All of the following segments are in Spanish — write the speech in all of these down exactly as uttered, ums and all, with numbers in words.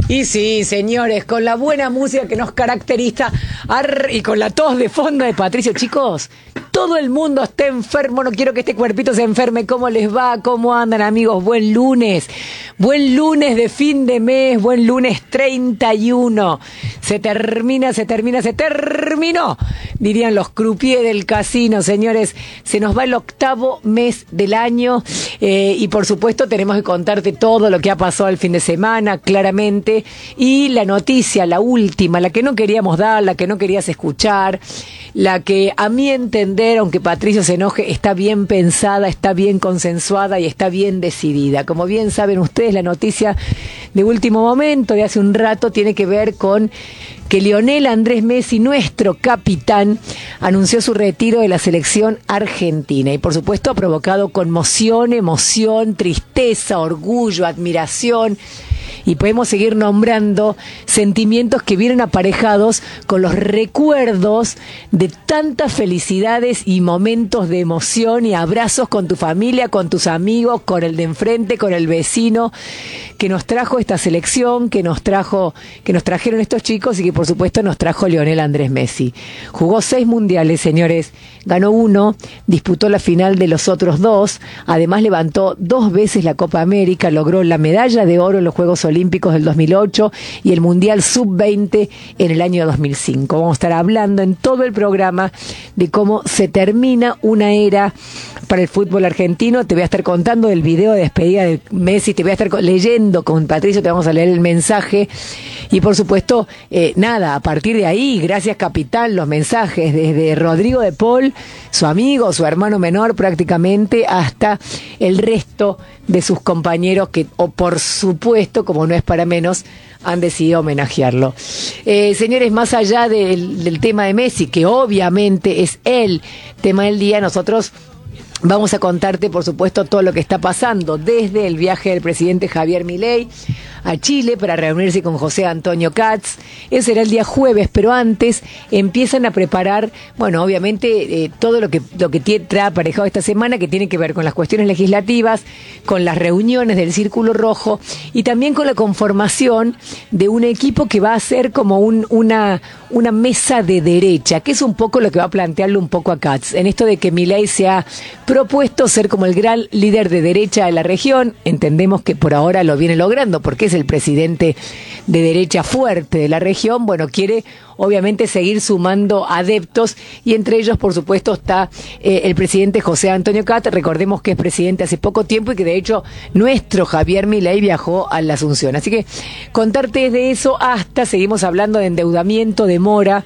Y sí, señores, con la buena música que nos caracteriza arr, y con la tos de fondo de Patricio, chicos, todo el mundo está enfermo, no quiero que este cuerpito se enferme. ¿Cómo les va? ¿Cómo andan, amigos? Buen lunes, buen lunes de fin de mes, buen lunes treinta y uno. Se termina, se termina, se terminó, dirían los croupiers del casino, señores. Se nos va el octavo mes del año eh, y por supuesto tenemos que contarte todo lo que ha pasado el fin de semana, claramente. Y la noticia, la última, la que no queríamos dar, la que no querías escuchar, la que a mi entender, aunque Patricio se enoje, está bien pensada, está bien consensuada y está bien decidida. Como bien saben ustedes, la noticia de último momento, de hace un rato, tiene que ver con que Lionel Andrés Messi, nuestro capitán, anunció su retiro de la selección argentina. Y por supuesto ha provocado conmoción, emoción, tristeza, orgullo, admiración. Y podemos seguir nombrando sentimientos que vienen aparejados con los recuerdos de tantas felicidades y momentos de emoción y abrazos con tu familia, con tus amigos, con el de enfrente, con el vecino, que nos trajo esta selección, que nos trajo, que nos trajeron estos chicos y que por supuesto nos trajo Lionel Andrés Messi. Jugó seis mundiales, señores, ganó uno, disputó la final de los otros dos, además levantó dos veces la Copa América, logró la medalla de oro en los Juegos Olímpicos del dos mil ocho y el Mundial sub veinte en el año dos mil cinco. Vamos a estar hablando en todo el programa de cómo se termina una era para el fútbol argentino. Te voy a estar contando del video de despedida de Messi, te voy a estar leyendo con Patricio, te vamos a leer el mensaje y por supuesto, eh, nada, a partir de ahí, gracias capitán, los mensajes desde Rodrigo de Paul, su amigo, su hermano menor prácticamente, hasta el resto de sus compañeros que, o por supuesto, como no es para menos, han decidido homenajearlo. Eh, señores, más allá del, del tema de Messi, que obviamente es el tema del día, nosotros vamos a contarte, por supuesto, todo lo que está pasando desde el viaje del presidente Javier Milei a Chile para reunirse con José Antonio Kats. Ese será el día jueves, pero antes empiezan a preparar, bueno, obviamente, eh, todo lo que lo que tiene, trae aparejado esta semana, que tiene que ver con las cuestiones legislativas, con las reuniones del Círculo Rojo y también con la conformación de un equipo que va a ser como un, una, una mesa de derecha, que es un poco lo que va a plantearle un poco a Kats, en esto de que Milei se ha propuesto ser como el gran líder de derecha de la región. Entendemos que por ahora lo viene logrando porque es el presidente de derecha fuerte de la región. Bueno, quiere obviamente seguir sumando adeptos y entre ellos, por supuesto, está eh, el presidente José Antonio Kats. Recordemos que es presidente hace poco tiempo y que de hecho nuestro Javier Milei viajó a la Asunción. Así que contarte desde eso hasta, seguimos hablando de endeudamiento, de mora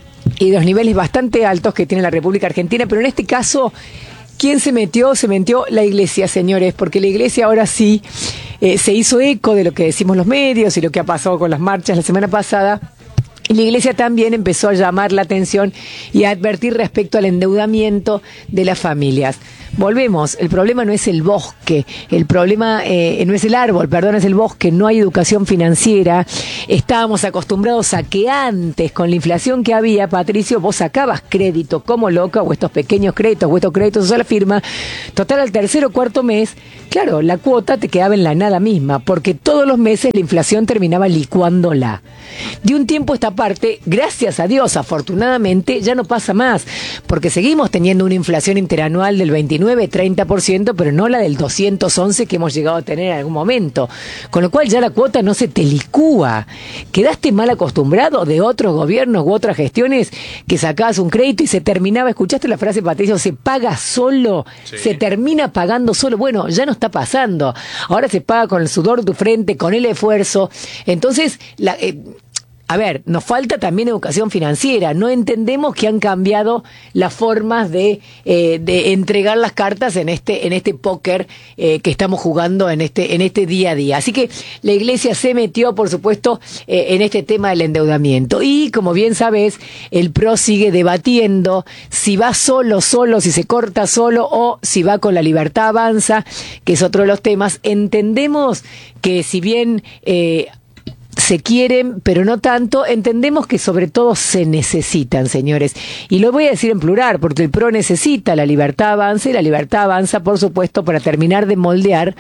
y de los niveles bastante altos que tiene la República Argentina, pero en este caso, ¿quién se metió? Se metió la Iglesia, señores, porque la Iglesia ahora sí eh, se hizo eco de lo que decimos los medios y lo que ha pasado con las marchas la semana pasada. Y la Iglesia también empezó a llamar la atención y a advertir respecto al endeudamiento de las familias. Volvemos, el problema no es el bosque, el problema eh, no es el árbol, perdón, es el bosque, no hay educación financiera. Estábamos acostumbrados a que antes, con la inflación que había, Patricio, vos sacabas crédito como loca, o estos pequeños créditos, o estos créditos a la firma, total al tercer o cuarto mes, claro, la cuota te quedaba en la nada misma, porque todos los meses la inflación terminaba licuándola. De un tiempo a esta parte, gracias a Dios, afortunadamente, ya no pasa más, porque seguimos teniendo una inflación interanual del veintinueve, treinta por ciento, pero no la del doscientos once que hemos llegado a tener en algún momento. Con lo cual ya la cuota no se te licúa. Quedaste mal acostumbrado de otros gobiernos u otras gestiones que sacabas un crédito y se terminaba, ¿escuchaste la frase, Patricio? Se paga solo, sí. Se termina pagando solo. Bueno, ya no está pasando. Ahora se paga con el sudor de tu frente, con el esfuerzo. Entonces, la... Eh, A ver, nos falta también educación financiera. No entendemos que han cambiado las formas de, eh, de entregar las cartas en este en este póker eh, que estamos jugando en este en este día a día. Así que la Iglesia se metió, por supuesto, eh, en este tema del endeudamiento. Y, como bien sabes, el P R O sigue debatiendo si va solo, solo, si se corta solo o si va con la Libertad Avanza, que es otro de los temas. Entendemos que si bien... Eh, se quieren, pero no tanto, entendemos que sobre todo se necesitan, señores. Y lo voy a decir en plural, porque el P R O necesita la Libertad Avanza, y la Libertad Avanza, por supuesto, para terminar de moldear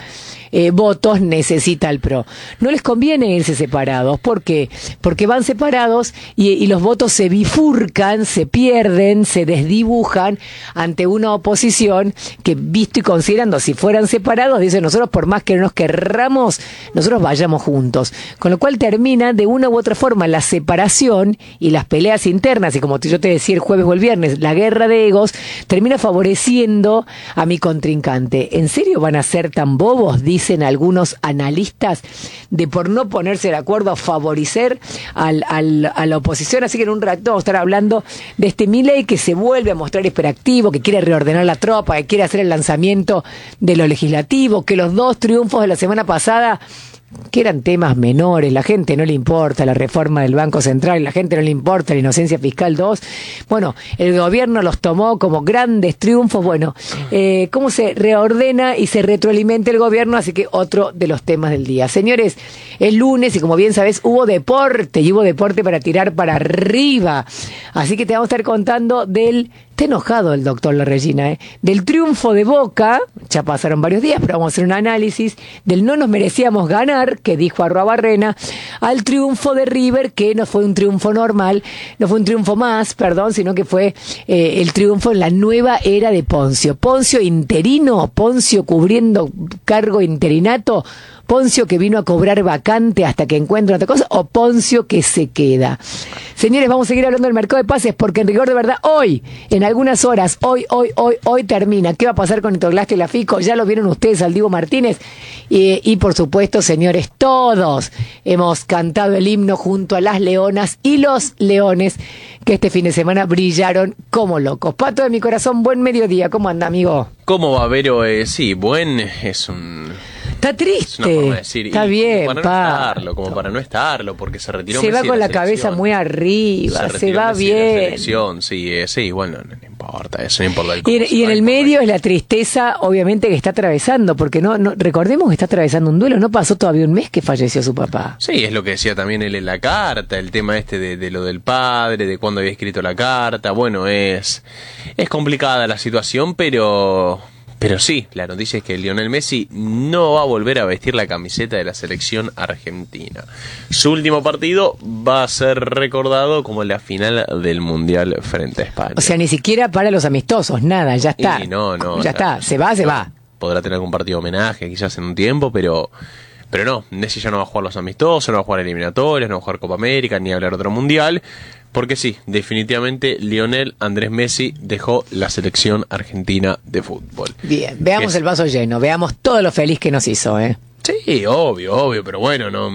eh, votos necesita el P R O. No les conviene irse separados. ¿Por qué? Porque van separados y, y los votos se bifurcan, se pierden, se desdibujan ante una oposición que, visto y considerando, si fueran separados, dicen nosotros por más que no nos querramos, nosotros vayamos juntos. Con lo cual termina de una u otra forma la separación y las peleas internas, y como yo te decía el jueves o el viernes, la guerra de egos, termina favoreciendo a mi contrincante. ¿En serio van a ser tan bobos, dicen algunos analistas, de por no ponerse de acuerdo a favorecer al, al, a la oposición? Así que en un rato vamos a estar hablando de este Milei que se vuelve a mostrar hiperactivo, que quiere reordenar la tropa, que quiere hacer el lanzamiento de lo legislativo, que los dos triunfos de la semana pasada, que eran temas menores, la gente no le importa la reforma del Banco Central, la gente no le importa la inocencia fiscal dos, bueno, el gobierno los tomó como grandes triunfos, bueno, eh, cómo se reordena y se retroalimenta el gobierno, así que otro de los temas del día. Señores, es lunes y como bien sabés, hubo deporte, y hubo deporte para tirar para arriba, así que te vamos a estar contando del... Está enojado el doctor La Regina, ¿eh? Del triunfo de Boca, ya pasaron varios días, pero vamos a hacer un análisis del no nos merecíamos ganar, que dijo Arruabarrena, al triunfo de River, que no fue un triunfo normal, no fue un triunfo más, perdón, sino que fue eh, el triunfo en la nueva era de Poncio. Poncio interino, Poncio cubriendo cargo interinato, Poncio que vino a cobrar vacante hasta que encuentra otra cosa, o Poncio que se queda. Señores, vamos a seguir hablando del mercado de pases, porque en rigor de verdad, hoy, en algunas horas, hoy, hoy, hoy, hoy termina. ¿Qué va a pasar con Itoglastio y la Fico? Ya lo vieron ustedes al Divo Martínez. Y, y por supuesto, señores, todos hemos cantado el himno junto a las leonas y los leones que este fin de semana brillaron como locos. Pato de mi corazón, buen mediodía. ¿Cómo anda, amigo? ¿Cómo va, Vero? Eh, sí, buen es un... Está triste. Es una forma de decir. Está y bien, como para pa. no estarlo, como para no estarlo, porque se retiró Se Messi va con de la, la cabeza muy arriba, se, se va Messi bien. De la selección, sí, eh, sí, bueno, no, no importa, eso no importa. El y, y en el medio es la tristeza, obviamente, que está atravesando, porque no, no recordemos que está atravesando un duelo, no pasó todavía un mes que falleció su papá. Sí, es lo que decía también él en la carta, el tema este de, de lo del padre, de cuándo había escrito la carta, bueno, es, es complicada la situación, pero... Pero sí, la noticia es que Lionel Messi no va a volver a vestir la camiseta de la selección argentina. Su último partido va a ser recordado como la final del Mundial frente a España. O sea, ni siquiera para los amistosos, nada, ya está. Y no, no. Ya ya, está, se va, se va. Podrá tener algún partido de homenaje quizás en un tiempo, pero... Pero no, Messi ya no va a jugar los amistosos, no va a jugar eliminatorias, no va a jugar Copa América, ni a hablar otro Mundial. Porque sí, definitivamente Lionel Andrés Messi dejó la selección argentina de fútbol. Bien, veamos es... el vaso lleno, veamos todo lo feliz que nos hizo, ¿eh? Sí, obvio, obvio, pero bueno, no,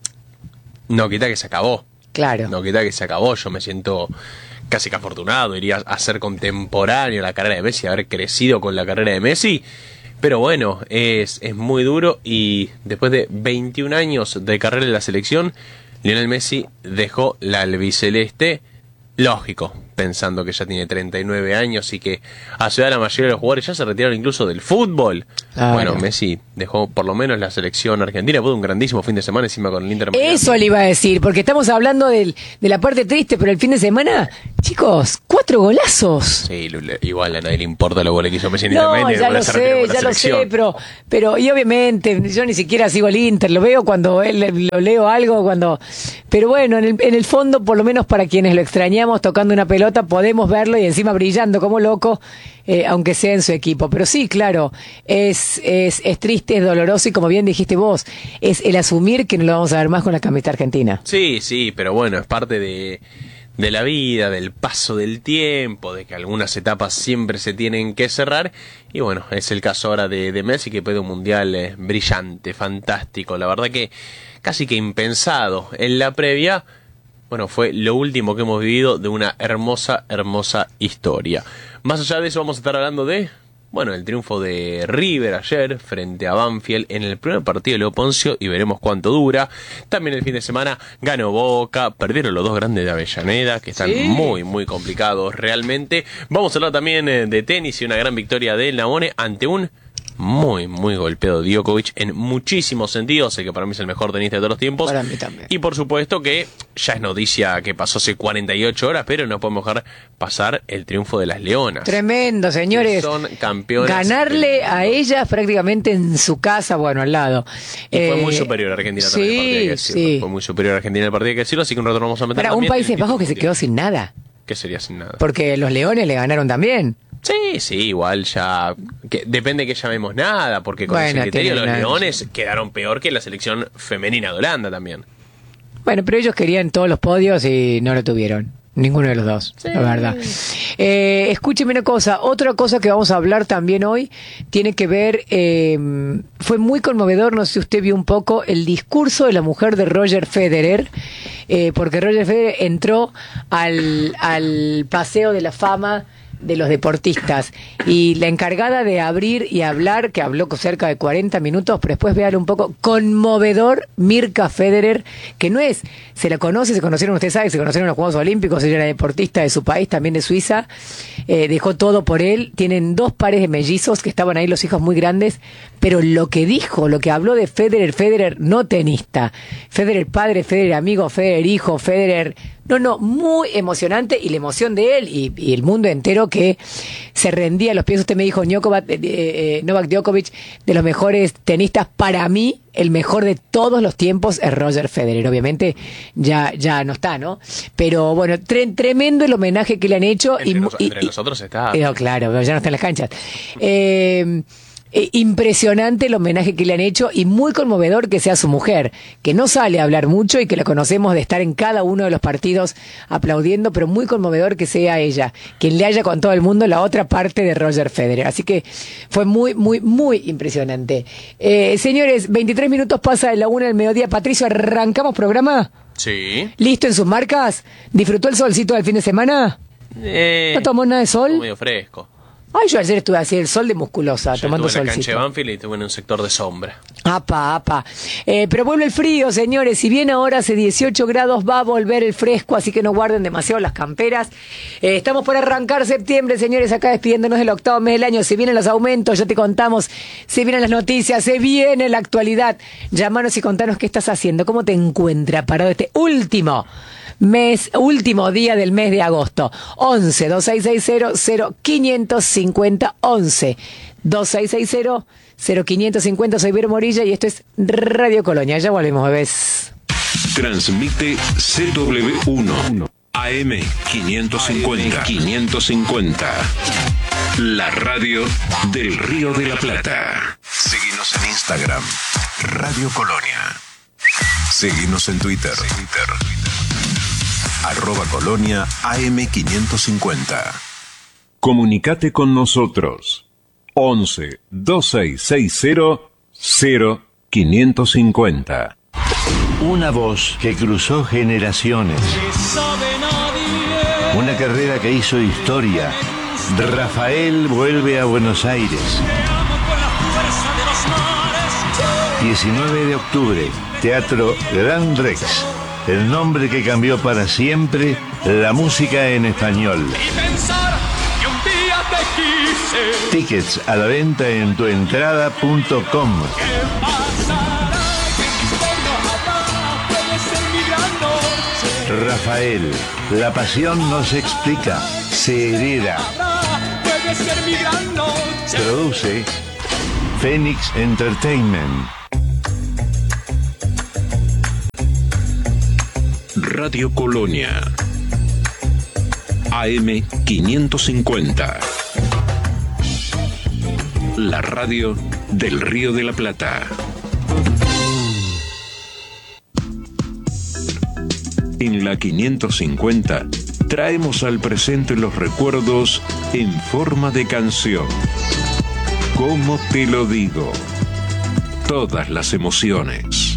no quita que se acabó. Claro. No quita que se acabó, yo me siento casi que afortunado, iría a ser contemporáneo a la carrera de Messi, haber crecido con la carrera de Messi. Pero bueno, es, es muy duro y después de veintiún años de carrera en la selección, Lionel Messi dejó la albiceleste, lógico, pensando que ya tiene treinta y nueve años y que a su edad la mayoría de los jugadores ya se retiraron incluso del fútbol. Claro. Bueno, Messi dejó por lo menos la selección argentina, pudo un grandísimo fin de semana encima con el Inter Miami. Eso le iba a decir, porque estamos hablando del, de la parte triste, pero el fin de semana, chicos, cuatro golazos. Sí, igual a nadie le importa lo goles que hizo Messi en no, Inter Miami. ya lo sé, ya lo sé, pero, pero y obviamente yo ni siquiera sigo el Inter, lo veo cuando él, lo leo algo, cuando... Pero bueno, en el, en el fondo, por lo menos para quienes lo extrañamos tocando una pelota, podemos verlo y encima brillando como loco, eh, aunque sea en su equipo. Pero sí, claro, es, es, es triste, es doloroso y como bien dijiste vos, es el asumir que no lo vamos a ver más con la camiseta argentina. Sí, sí, pero bueno, es parte de, de la vida, del paso del tiempo, de que algunas etapas siempre se tienen que cerrar. Y bueno, es el caso ahora de, de Messi, que puede un mundial eh, brillante, fantástico. La verdad que casi que impensado en la previa. Bueno, fue lo último que hemos vivido de una hermosa, hermosa historia. Más allá de eso vamos a estar hablando de, bueno, el triunfo de River ayer frente a Banfield en el primer partido de Leo Poncio y veremos cuánto dura. También el fin de semana ganó Boca, perdieron los dos grandes de Avellaneda, que están ¿Sí? muy, muy complicados realmente. Vamos a hablar también de tenis y una gran victoria del Navone ante un muy, muy golpeado Djokovic en muchísimos sentidos. Sé que para mí es el mejor tenista de todos los tiempos. Para mí también. Y por supuesto que ya es noticia que pasó hace cuarenta y ocho horas, pero no podemos dejar pasar el triunfo de las Leonas. Tremendo, señores. Son campeonas. Ganarle a ellas prácticamente en su casa, bueno, al lado. Y eh, fue muy superior a Argentina sí, también, el partido, hay que decirlo. sí. Fue muy superior a Argentina el partido, hay que decirlo, así que un rato nos vamos a meter Para un también Países en el Bajos que se título quedó sin nada. ¿Qué sería sin nada? Porque los Leones le ganaron también. Sí, sí, igual ya... Que depende que llamemos nada, porque con Bueno, ese criterio los tiene una- Leones quedaron peor que la selección femenina de Holanda también. Bueno, pero ellos querían todos los podios y no lo tuvieron. Ninguno de los dos, Sí. la verdad. Eh, escúcheme una cosa, otra cosa que vamos a hablar también hoy tiene que ver, eh, fue muy conmovedor, no sé si usted vio un poco, el discurso de la mujer de Roger Federer, eh, porque Roger Federer entró al, al Paseo de la Fama de los deportistas y la encargada de abrir y hablar, que habló cerca de cuarenta minutos, pero después véalo un poco, conmovedor, Mirka Federer, que no es, se la conoce, se conocieron, usted sabe, se conocieron en los Juegos Olímpicos, ella era deportista de su país, también de Suiza, eh, dejó todo por él, tienen dos pares de mellizos que estaban ahí, los hijos muy grandes, pero lo que dijo, lo que habló de Federer, Federer no tenista, Federer padre, Federer amigo, Federer hijo, Federer... No, no, muy emocionante y la emoción de él y, y el mundo entero que se rendía a los pies. Usted me dijo, Djokovic, eh, eh, Novak Djokovic, de los mejores tenistas, para mí, el mejor de todos los tiempos es Roger Federer. Obviamente ya, ya no está, ¿no? Pero bueno, tre- tremendo el homenaje que le han hecho. Entre, y, los, y- entre y- nosotros está... pero claro, pero ya no está en las canchas. Eh, eh, impresionante el homenaje que le han hecho y muy conmovedor que sea su mujer, que no sale a hablar mucho y que la conocemos de estar en cada uno de los partidos aplaudiendo, pero muy conmovedor que sea ella, quien le haya contado al mundo la otra parte de Roger Federer. Así que fue muy, muy, muy impresionante. Eh, señores, veintitrés minutos pasa de la una del mediodía. Patricio, ¿arrancamos programa? Sí. ¿Listo en sus marcas? ¿Disfrutó el solcito del fin de semana? Eh, ¿No tomó nada de sol? medio fresco. Ay, yo ayer estuve así, el sol de musculosa, Yo tomando estuve en la cancha de solcito. Banfield y estuve en un sector de sombra. Apa, apa. Eh, pero vuelve el frío, señores. Si bien ahora hace dieciocho grados, va a volver el fresco, así que no guarden demasiado las camperas. Eh, estamos por arrancar septiembre, señores, acá despidiéndonos del octavo mes del año. Se vienen los aumentos, ya te contamos. Se vienen las noticias, se viene la actualidad. Llámanos y contanos qué estás haciendo, cómo te encuentra parado este último mes, último día del mes de agosto. once, dos seis seis cero, cero quinientos cincuenta, once, dos seis seis cero, cero quinientos cincuenta. Soy Vero Morilla y esto es Radio Colonia. Ya volvemos, bebés. Transmite C W uno A M quinientos cincuenta. quinientos cincuenta. La radio del Río de la Plata. Seguinos en Instagram, Radio Colonia. Seguinos en Twitter. Arroba Colonia A M quinientos cincuenta. Comunicate con nosotros. once, dos seis seis cero, cero quinientos cincuenta. Una voz que cruzó generaciones. Una carrera que hizo historia. Rafael vuelve a Buenos Aires. diecinueve de octubre, Teatro Gran Rex. El nombre que cambió para siempre la música en español. Tickets a la venta en tuentrada punto com. Rafael, la pasión no se explica, se hereda. Produce Phoenix Entertainment. Radio Colonia A M quinientos cincuenta. La radio del Río de la Plata. En la quinientos cincuenta traemos al presente los recuerdos en forma de canción. ¿Cómo te lo digo? Todas las emociones.